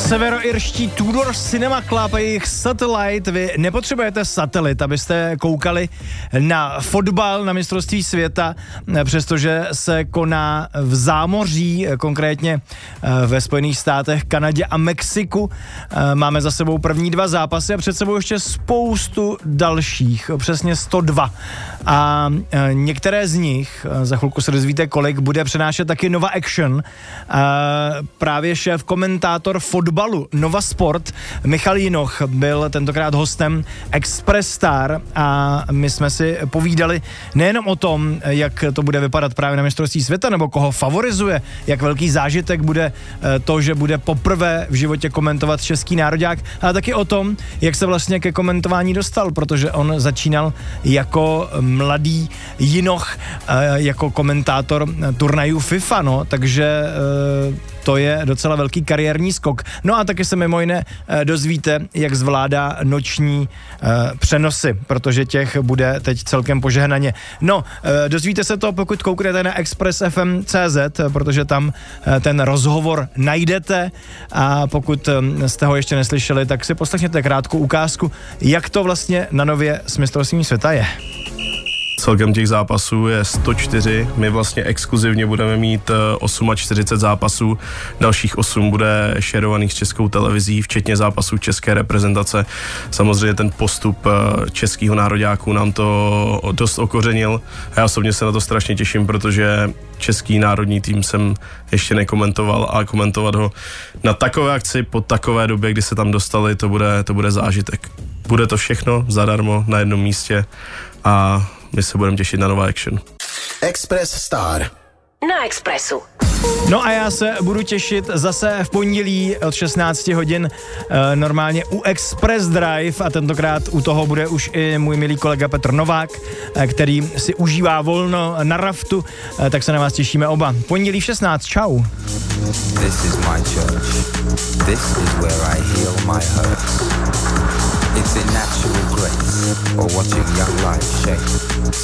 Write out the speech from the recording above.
Severoirští Tudor Cinema Club a jejich Satellite. Vy nepotřebujete satelit, abyste koukali na fotbal, na mistrovství světa, přestože se koná v zámoří, konkrétně ve Spojených státech, Kanadě a Mexiku. Máme za sebou první 2 zápasy a před sebou ještě spoustu dalších, přesně 102. A některé z nich, za chvilku se dozvíte kolik, bude přenášet taky Nova Action. Právě šéf komentátor fotbalu Nova Sport Michal Jinoch byl tentokrát hostem Express Star a my jsme si povídali nejenom o tom, jak to bude vypadat právě na mistrovství světa, nebo koho favorizuje, jak velký zážitek bude to, že bude poprvé v životě komentovat český nároďák, ale taky o tom, jak se vlastně ke komentování dostal, protože on začínal jako mladý Jinoch, jako komentátor turnajů FIFA, no, takže to je docela velký kariérní skok. No a taky se mimo jiné dozvíte, jak zvládá noční přenosy, protože těch bude teď celkem požehnaně. No, dozvíte se to, pokud kouknete na expressfm.cz, protože tam ten rozhovor najdete a pokud jste ho ještě neslyšeli, tak si poslechněte krátkou ukázku, jak to vlastně na Nově s mistrovstvím světa je. Celkem těch zápasů je 104, my vlastně exkluzivně budeme mít 48 zápasů, dalších 8 bude šerovaných s Českou televizí, včetně zápasů české reprezentace. Samozřejmě ten postup českého nároďáků nám to dost okořenil a já osobně se na to strašně těším, protože český národní tým jsem ještě nekomentoval a komentovat ho na takové akci po takové době, kdy se tam dostali, to bude zážitek. Bude to všechno zadarmo na jednom místě a my se budeme těšit na Nova Action. Express Star na Expressu. No a já se budu těšit zase v pondělí od 16 hodin normálně u Express Drive a tentokrát u toho bude už i můj milý kolega Petr Novák, který si užívá volno na raftu, tak se na vás těšíme oba. Pondělí v 16, čau. This is my church. This is where I heal my hurts. It's in natural grace or watching young life shape.